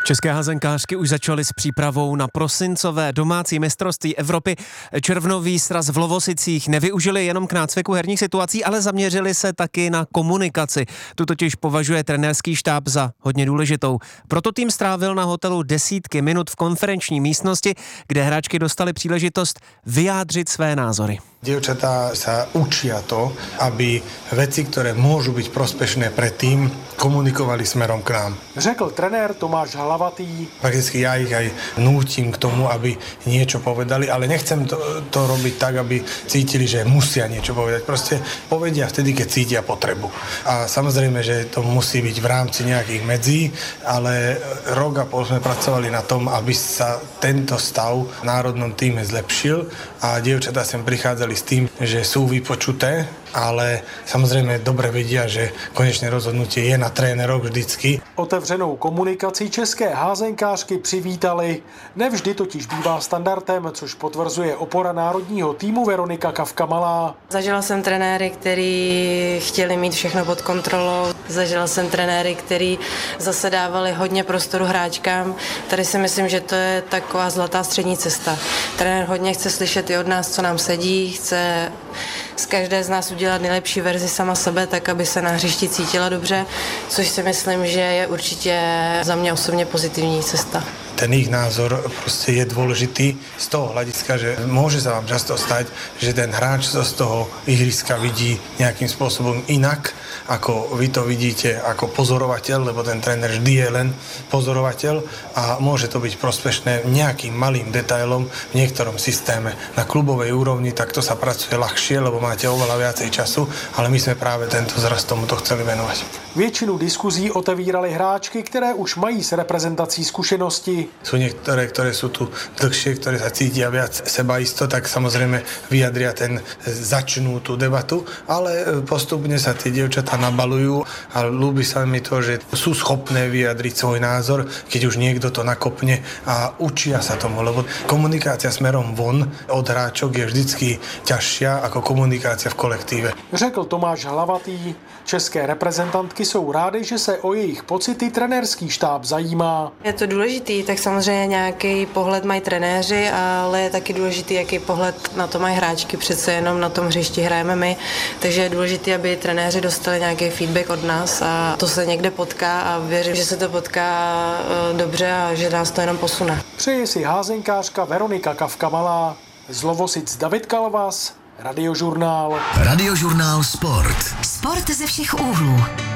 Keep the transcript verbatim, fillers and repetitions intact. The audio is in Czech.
České házenkářky už začaly s přípravou na prosincové domácí mistrovství Evropy. Červnový sraz v Lovosicích nevyužili jenom k nácviku herních situací, ale zaměřili se taky na komunikaci. Tu totiž považuje trenérský štáb za hodně důležitou. Proto tým strávil na hotelu desítky minut v konferenční místnosti, kde hráčky dostaly příležitost vyjádřit své názory. Dievčatá sa učia to, aby veci, ktoré môžu byť prospešné pre tým, komunikovali smerom k nám. Řekl trenér Tomáš Hlavatý. Prakticky ja ich aj nútim k tomu, aby niečo povedali, ale nechcem to, to robiť tak, aby cítili, že musia niečo povedať. Proste povedia vtedy, keď cítia potrebu. A samozrejme, že to musí byť v rámci nejakých medzí, ale rok a pol sme pracovali na tom, aby sa tento stav v národnom týme zlepšil a dievčatá sem prichádzali s tým, že sú vypočuté, ale samozrejme dobre vedia, že konečné rozhodnutie je na tréneroch vždycky. Otevřenou komunikaci české házenkářky přivítali. Nevždy totiž bývá standardem, což potvrzuje opora národního týmu Veronika Kafka-Malá. Zažila jsem trenéry, kteří chtěli mít všechno pod kontrolou. Zažila jsem trenéry, kteří zase dávali hodně prostoru hráčkám. Tady si myslím, že to je taková zlatá střední cesta. Trenér hodně chce slyšet i od nás, co nám sedí, chce z každé z nás udělat nejlepší verzi sama sebe, tak aby se na hřišti cítila dobře, což si myslím, že je určitě za mě osobně pozitivní cesta. Ten ich názor proste je dôležitý z toho hľadiska, že môže sa vám často stať, že ten hráč z toho ihriska vidí nejakým spôsobom inak, ako vy to vidíte ako pozorovateľ, lebo ten tréner vždy je len pozorovateľ a môže to byť prospešné nejakým malým detailom v niektorom systéme. Na klubovej úrovni takto sa pracuje ľahšie, lebo máte oveľa viacej času, ale my sme práve tento zraz tomuto chceli venovať. Většinu diskuzí otevíraly hráčky, které už mají s reprezentací zkušenosti. Sú niektoré, ktoré sú tu dlhšie, ktoré sa cítia viac sebaisto, tak samozrejme vyjadria ten, začnú tú debatu, ale postupne sa tie dievčatá nabalujú a ľúbi sa mi to, že sú schopné vyjadriť svoj názor, keď už niekto to nakopne a učia sa tomu, lebo komunikácia smerom von od hráčok je vždycky ťažšia ako komunikácia v kolektíve. Řekl Tomáš Hlavatý. České reprezentantky jsou rády, že se o jejich pocity trenérský štáb zajímá. Je to důležitý, tak samozřejmě nějaký pohled mají trenéři, ale je taky důležitý, jaký pohled na to mají hráčky. Přece jenom na tom hřišti hrajeme my, takže je důležité, aby trenéři dostali nějaký feedback od nás a to se někde potká a věřím, že se to potká dobře a že nás to jenom posune. Přeje si házenkářka Veronika Kafka-Malá. Z Lovosic David Kalvas, Radiožurnál. Radiožurnál Sport. Sport ze všech úhlů.